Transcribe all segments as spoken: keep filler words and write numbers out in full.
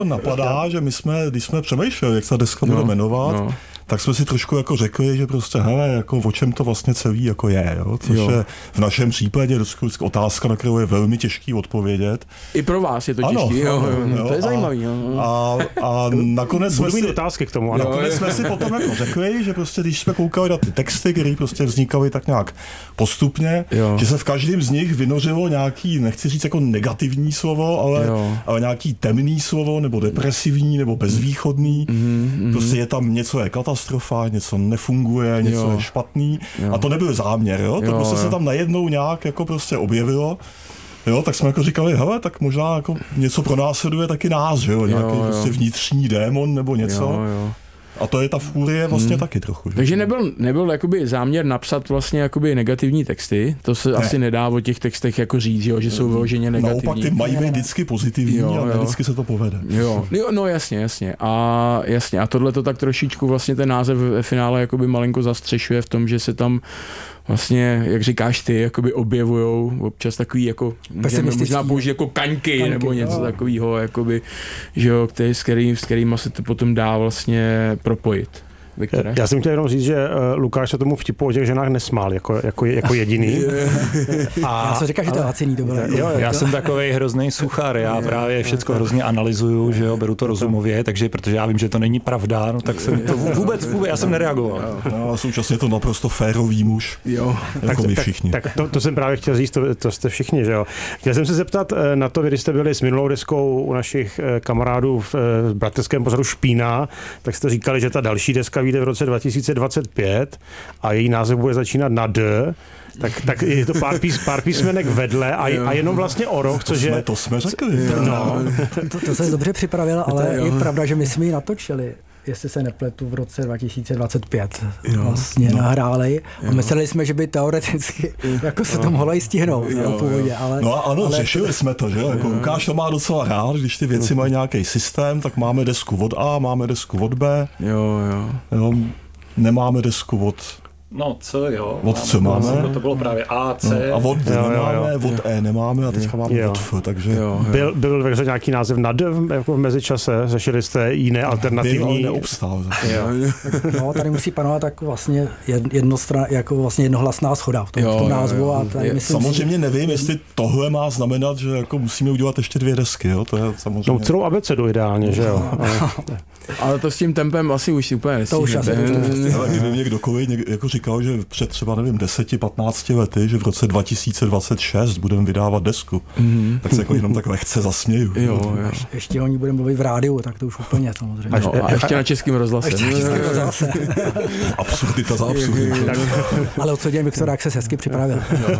napadá, že my jsme, když jsme přemýšleli, jak se ta deska bude no, jmenovat, no. tak jsme si trošku jako řekli, že prostě hele, jako o čem to vlastně celý jako je, jo? Což jo. je v našem případě otázka, na kterou je velmi těžký odpovědět. I pro vás je to ano, těžký, jo, jo, jo, to je a, zajímavý. Jo. A, a nakonec jsme si, otázky k tomu. Ano. Nakonec jsme si potom jako řekli, že prostě když jsme koukali na ty texty, které prostě vznikaly tak nějak postupně, jo. že se v každém z nich vynořilo nějaký, nechci říct jako negativní slovo, ale, ale nějaký temný slovo, nebo depresivní, nebo bezvýchodný. Mm-hmm. Prostě je tam něco je katastrofa, něco nefunguje, něco jo. je špatný. Jo. A to nebyl záměr, jo? To jo, prostě jo. se tam najednou nějak jako prostě objevilo. Jo, tak jsme jako říkali, hele, tak možná jako něco pronásleduje taky nás, že jo? Nějaký jo, prostě vnitřní démon nebo něco. Jo, jo. A to je ta fúrie vlastně hmm. taky trochu. Že? Takže nebyl, nebyl jakoby záměr napsat vlastně jakoby negativní texty, to se ne. asi nedá o těch textech jako říct, jo, že jsou vyloženě negativní. Naopak ty mají být vždycky pozitivní jo, a ne vždycky se to povede. Jo. jo, no jasně, jasně. A jasně, a tohle to tak trošičku vlastně ten název ve finále jakoby malinko zastřešuje v tom, že se tam vlastně, jak říkáš ty, jakoby objevujou občas takový jako, můžeme možná použít jako kaňky, kaňky nebo něco jo. takového, jakoby, že jo, který, s, který, s kterýma se to potom dá vlastně propojit. Viktore? Já jsem chtěl jenom říct, že uh, Lukáš se tomu vtipu o těch ženách nesmál jako, jako, jako jediný. A já jsem říkal, že to je laciný, to bylo. Jo, jo, já jsem takovej hrozný suchár, já právě všecko hrozně analyzuju, že jo, beru to rozumově, takže protože já vím, že to není pravda, no, tak jsem to vůbec, vůbec, já jsem nereagoval. No, a současně je to naprosto férový muž, jo. jako tak, my všichni. Tak, tak to, to jsem právě chtěl říct, to, to jste všichni, že jo. Chtěl jsem se zeptat na to, když jste byli s minulou deskou u našich kamarádů v bratrském pořadu Špína, tak jste říkali, že ta další deska vyjde v roce dva tisíce dvacet pět a její název bude začínat na D, tak, tak je to pár, pís, pár písmenek vedle a, a jenom vlastně o rok, což je... To jsme řekli. No. To, to, to se dobře připravil, ale je pravda, že my jsme ji natočili, jestli se nepletu, v roce dva tisíce dvacet pět jo, vlastně no. nahráli a jo. mysleli jsme, že by teoreticky jako se to mohlo i stihnout jo, původě, ale... No a ano, ale... řešili jsme to, že jo, jako Lukáš to má docela rád, když ty věci mají nějaký systém, tak máme desku od A, máme desku od B, jo, jo. jo nemáme desku od... No, co jo. Od co máme? To bylo právě A, C. No, a od D jo, nemáme, jo, jo. od E nemáme a teďka máme jo. od F, takže... Jo, jo. Byl, byl ve hře nějaký název na D jako v mezičase? Řešili jste jiné alternativní? Byl, ale neobstál. No, tady musí panovat tak vlastně jednostran, jako vlastně jednohlasná shoda v tom, jo, v tom názvu. Jo, jo. A tady myslím, samozřejmě nevím, jestli tohle má znamenat, že jako musíme udělat ještě dvě desky, jo? To je samozřejmě... No, celou abecedu ideálně, že jo? Ale to s tím tempem asi už úplně nestíhne. To už asi. Ale kdyby mě kdokoliv jako říkal, že před třeba nevím deseti patnácti lety, že v roce dva tisíce dvacet šest budeme vydávat desku, mm-hmm. tak se jako jenom tak lehce zasměju. Jo, jo. Ještě o ní budeme mluvit v rádiu, tak to už úplně samozřejmě. No, a ještě na Českém rozhlase. Ještě na Českém rozhlase. Absurdita za absurditou. Ale odsudím Viktora, jak se hezky připravil.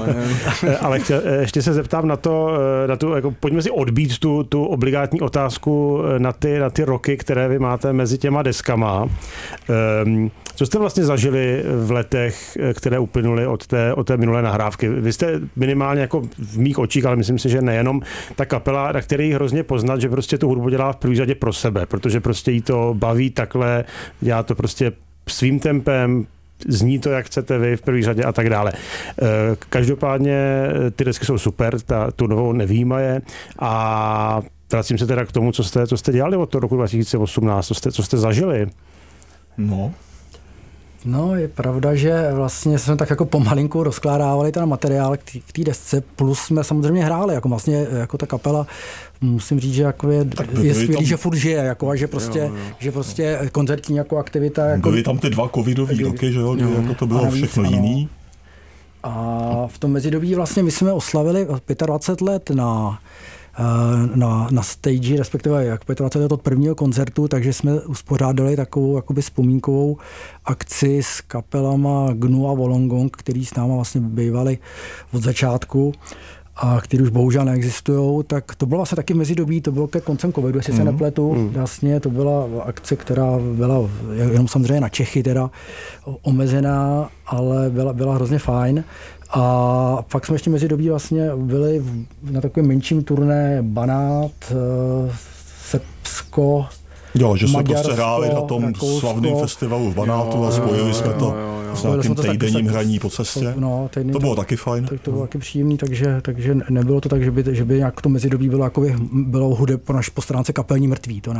Ale chtěl, ještě se zeptám na to, na tu, jako, pojďme si odbít tu, tu obligátní otázku na ty, na ty roky, které vy máte mezi těma deskama. Um, co jste vlastně zažili v letech, které uplynuly od té, od té minulé nahrávky? Vy jste minimálně jako v mých očích, ale myslím si, že nejenom ta kapela, na které hrozně poznat, že prostě tu hudbu dělá v první řadě pro sebe, protože prostě jí to baví takhle, dělá to prostě svým tempem, zní to, jak chcete vy v první řadě a tak dále. Každopádně ty desky jsou super, ta, tu novou nevýjímaje a vracím se teda k tomu, co jste, co jste dělali od toho roku dva tisíce osmnáct, co jste, co jste zažili. No. No, je pravda, že vlastně jsme tak jako pomalinku rozkládávali ten materiál k té desce, plus jsme samozřejmě hráli, jako vlastně jako ta kapela, musím říct, že jako je, je skvělý, tam... že furt žije, jako, a že prostě, jo, jo. že prostě koncertní jako aktivita. Jako... Byly tam ty dva covidový roky, že jo, jo. Jako to bylo navíc, všechno ano. jiný. A v tom mezidobí vlastně my jsme oslavili dvacet pět let na na, na stage, respektive jak dvacet let od prvního koncertu, takže jsme uspořádali takovou jakoby vzpomínkovou akci s kapelama Gnu a Wollongong, který s náma vlastně bývali od začátku a který už bohužel neexistujou, tak to bylo vlastně taky v mezidobí, to bylo ke koncem covidu, jestli mm. se nepletu. Mm. Jasně, to byla akce, která byla jenom samozřejmě na Čechy teda omezená, ale byla, byla hrozně fajn. A pak jsme ještě mezi dobí vlastně byli na takovém menším turné Banát, Srbsko, Jo, že jsme Maďarsko, prostě hráli na tom Rakousko, slavném festivalu v Banátu jo, a spojili jo, jsme to. Jo, jo, jo. S nějakým týdenním hraní po cestě. No, to bylo taky fajn. Tak to bylo taky příjemný, takže, takže nebylo to tak, že by, že by nějak to mezidobí bylo, jakoby, bylo hudeb po naš po stránce kapelní mrtví. To ne.